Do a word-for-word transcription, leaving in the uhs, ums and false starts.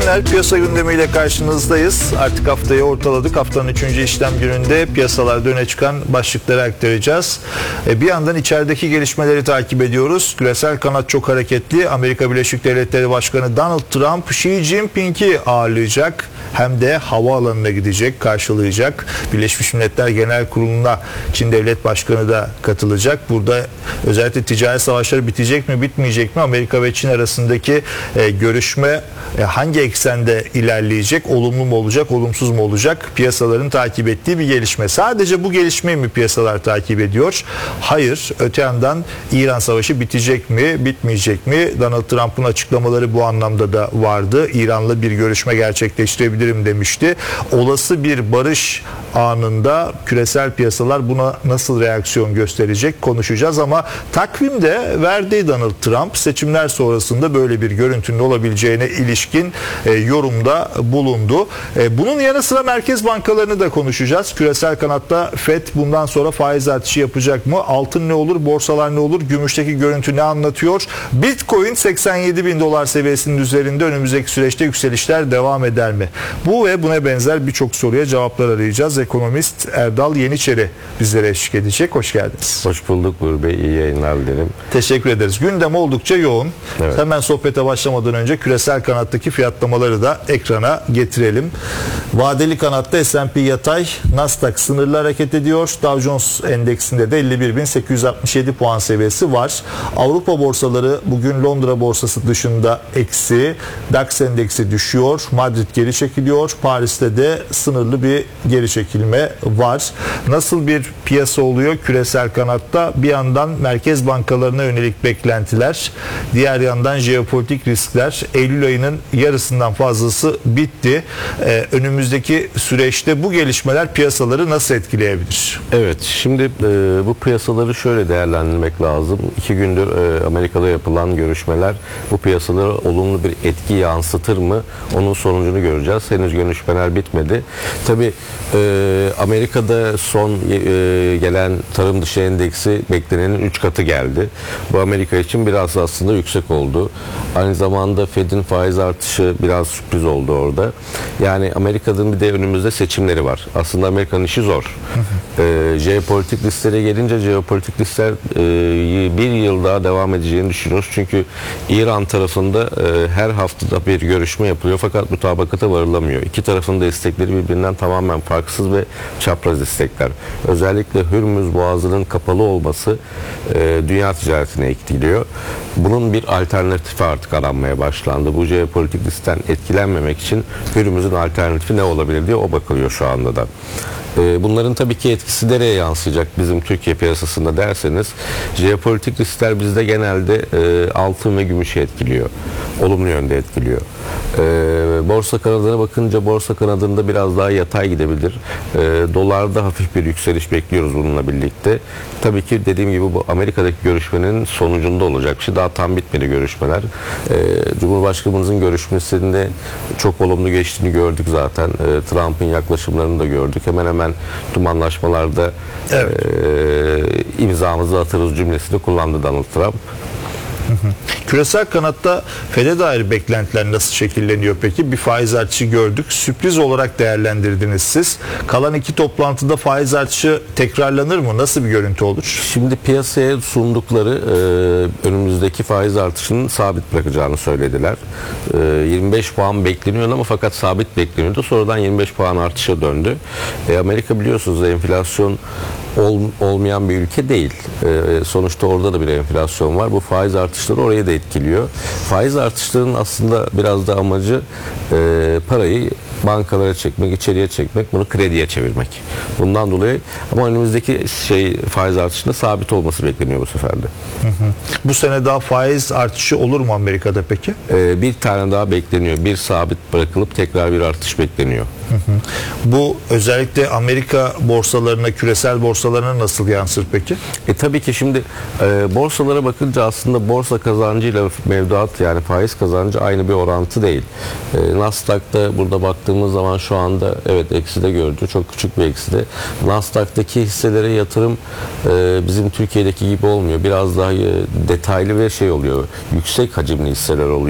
günler. Piyasa gündemiyle karşınızdayız. Artık haftayı ortaladık. Haftanın üçüncü işlem gününde piyasalarda öne çıkan başlıkları aktaracağız. E, bir yandan içerideki gelişmeleri takip ediyoruz. Küresel kanat çok hareketli. Amerika Birleşik Devletleri Başkanı Donald Trump, Xi Jinping'i ağırlayacak. Hem de havaalanına gidecek, karşılayacak. Birleşmiş Milletler Genel Kurulu'na Çin Devlet Başkanı da katılacak. Burada özellikle ticaret savaşları bitecek mi, bitmeyecek mi? Amerika ve Çin arasındaki e, görüşme e, hangi eksende ilerleyecek? Olumlu mu olacak, olumsuz mu olacak? Piyasaların takip ettiği bir gelişme. Sadece bu gelişmeyi mi piyasalar takip ediyor? Hayır. Öte yandan İran Savaşı bitecek mi, bitmeyecek mi? Donald Trump'ın açıklamaları bu anlamda da vardı. İran'la bir görüşme gerçekleştirebilirim demişti. Olası bir barış anında küresel piyasalar buna nasıl reaksiyon gösterecek konuşacağız ama takvimde verdiği Donald Trump seçimler sonrasında böyle bir görüntünün olabileceğine ilişkin e, yorumda bulundu. E, bunun yanı sıra merkez bankalarını da konuşacağız. Küresel kanatta Fed bundan sonra faiz artışı yapacak mı? Altın ne olur? Borsalar ne olur? Gümüşteki görüntü ne anlatıyor? Bitcoin seksen yedi bin dolar seviyesinin üzerinde, önümüzdeki süreçte yükselişler devam eder mi? Bu ve buna benzer birçok soruya cevaplar arayacağız. Ekonomist Erdal Yeniçeri bizlere eşlik edecek. Hoş geldiniz. Hoş bulduk Uğur Bey. İyi yayınlar dilerim. Teşekkür ederiz. Gündem oldukça yoğun. Evet. Hemen sohbete başlamadan önce küresel kanattaki fiyatlamaları da ekrana getirelim. Vadeli kanatta S and P yatay, Nasdaq sınırlı hareket ediyor. Dow Jones endeksinde de elli bir bin sekiz yüz altmış yedi puan seviyesi var. Avrupa borsaları bugün Londra borsası dışında eksi. DAX endeksi düşüyor. Madrid geri çekiliyor. Paris'te de sınırlı bir geri çekilme var. Nasıl bir piyasa oluyor küresel kanatta? Bir yandan merkez bankalarına yönelik beklentiler, diğer yandan jeopolitik riskler. Eylül ayının yarısından fazlası bitti. Ee, önümüzdeki süreçte bu gelişmeler piyasaları nasıl etkileyebilir? Evet, şimdi e, bu piyasaları şöyle değerlendirmek lazım. İki gündür e, Amerika'da yapılan görüşmeler bu piyasalara olumlu bir etki yansıtır mı? Onun sonucunu göreceğiz. Henüz görüşmeler bitmedi. Tabii e, Amerika'da son e, gelen tarım dışı endeksi beklenenin üç katı geldi. Bu Amerika için biraz aslında yüksek oldu. Aynı zamanda Fed'in faiz artışı biraz sürpriz oldu orada. Yani Amerika'nın bir de önümüzde seçimleri var. Aslında Amerika'nın işi zor. e, jeopolitik listelere gelince jeopolitik listeler e, bir yıl daha devam edeceğini düşünüyoruz. Çünkü İran tarafında e, her haftada bir görüşme yapılıyor fakat mutabakata varılamıyor. İki tarafın da istekleri birbirinden tamamen farksız ve çapraz istekler. Özellikle Hürmüz Boğazı'nın kapalı olması e, dünya ticaretine etkiliyor. Bunun bir alternatifi artık aranmaya başlandı. Bu jeopolitik listeden etkilenmemek için Hürmüz'ün alternatifi ne olabilir diye o bakılıyor şu anda da. Bunların tabii ki etkisi nereye yansıyacak bizim Türkiye piyasasında derseniz, jeopolitik riskler bizde genelde e, altın ve gümüşü etkiliyor. Olumlu yönde etkiliyor. E, borsa kanadına bakınca borsa kanadında biraz daha yatay gidebilir. E, dolarda hafif bir yükseliş bekliyoruz bununla birlikte. Tabii ki dediğim gibi bu Amerika'daki görüşmenin sonucunda olacak. Şimdi daha tam bitmedi görüşmeler. E, Cumhurbaşkanımızın görüşmesinde çok olumlu geçtiğini gördük zaten. E, Trump'ın yaklaşımlarını da gördük. Hemen hemen tüm anlaşmalarda evet. e, imzamızı atarız cümlesini kullandı Donald Trump. Küresel kanatta Fed'e dair beklentiler nasıl şekilleniyor peki? Bir faiz artışı gördük. Sürpriz olarak değerlendirdiniz siz. Kalan iki toplantıda faiz artışı tekrarlanır mı? Nasıl bir görüntü olur? Şimdi piyasaya sundukları e, önümüzdeki faiz artışının sabit bırakacağını söylediler. E, yirmi beş puan bekleniyor ama fakat sabit bekleniyordu. Sonradan yirmi beş puan artışa döndü. E, Amerika biliyorsunuz enflasyon ol, olmayan bir ülke değil. E, sonuçta orada da bir enflasyon var. Bu faiz artışları orayı da etkiliyor. Faiz artışlarının aslında biraz da amacı e, parayı bankalara çekmek, içeriye çekmek, bunu krediye çevirmek. Bundan dolayı ama önümüzdeki şey faiz artışında sabit olması bekleniyor bu sefer de. Hı hı. Bu sene daha faiz artışı olur mu Amerika'da peki? Ee, bir tane daha bekleniyor. Bir sabit bırakılıp tekrar bir artış bekleniyor. Hı hı. Bu özellikle Amerika borsalarına, küresel borsalarına nasıl yansır peki? E tabii ki şimdi e, borsalara bakınca aslında borsa kazancıyla mevduat yani faiz kazancı aynı bir orantı değil. E, Nasdaq'ta burada baktığımız zaman şu anda evet eksi de gördü. Çok küçük bir eksi de. Nasdaq'taki hisselere yatırım e, bizim Türkiye'deki gibi olmuyor. Biraz daha e, detaylı ve şey oluyor. Yüksek hacimli hisseler oluyor.